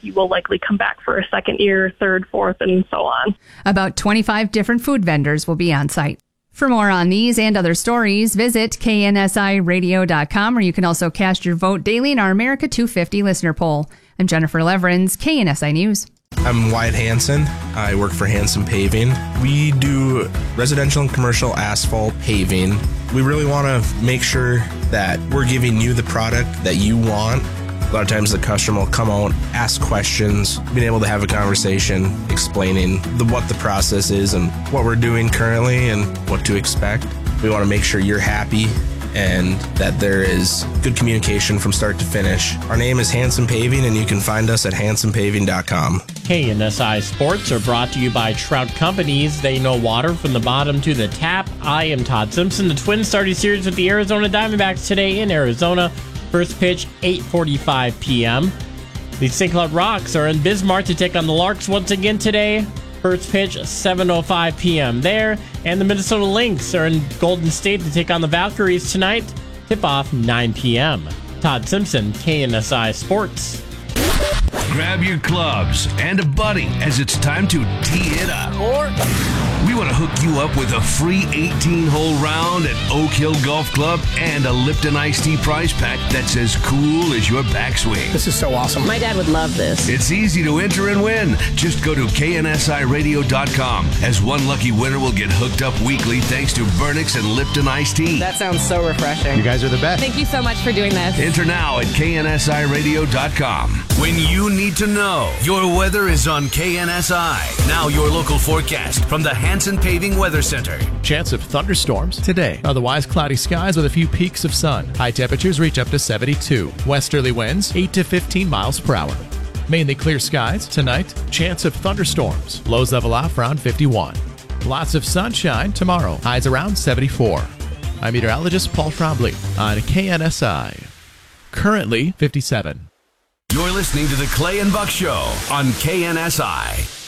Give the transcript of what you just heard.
you will likely come back for a second year, third, fourth, and so on. About 25 different food vendors will be on site. For more on these and other stories, visit KNSIRadio.com, or you can also cast your vote daily in our America 250 listener poll. I'm Jennifer Leverins, KNSI News. I'm Wyatt Hansen. I work for Hansen Paving. We do residential and commercial asphalt paving. We really want to make sure that we're giving you the product that you want. A lot of times the customer will come out, ask questions, being able to have a conversation, explaining what the process is and what we're doing currently and what to expect. We want to make sure you're happy and that there is good communication from start to finish. Our name is Hansen Paving, and you can find us at hansenpaving.com. KNSI Sports are brought to you by Trout Companies. They know water from the bottom to the tap. I am Todd Simpson. The Twins started series with the Arizona Diamondbacks today in Arizona. First pitch, 8:45 p.m. The St. Cloud Rocks are in Bismarck to take on the Larks once again today. First pitch, 7:05 p.m. there. And the Minnesota Lynx are in Golden State to take on the Valkyries tonight. Tip-off, 9 p.m. Todd Simpson, KNSI Sports. Grab your clubs and a buddy as it's time to tee it up. We want to hook you up with a free 18-hole round at Oak Hill Golf Club and a Lipton Iced Tea prize pack that's as cool as your backswing. This is so awesome. My dad would love this. It's easy to enter and win. Just go to KNSIRadio.com, as one lucky winner will get hooked up weekly thanks to Burnix and Lipton Iced Tea. That sounds so refreshing. You guys are the best. Thank you so much for doing this. Enter now at KNSIRadio.com. When you need to know, your weather is on KNSI. Now your local forecast from the Hansen Paving Weather Center. Chance of thunderstorms today. Otherwise cloudy skies with a few peaks of sun. High temperatures reach up to 72. Westerly winds 8 to 15 miles per hour. Mainly clear skies tonight. Chance of thunderstorms. Lows level off around 51. Lots of sunshine tomorrow. Highs around 74. I'm meteorologist Paul Trombley on KNSI. Currently 57. You're listening to the Clay and Buck Show on KNSI.